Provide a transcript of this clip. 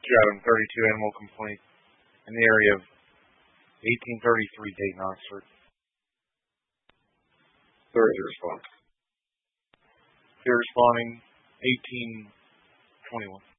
Item 32 animal complaint in the area of 1833 Dayton, Oxford. Where is the response? They're responding 1821.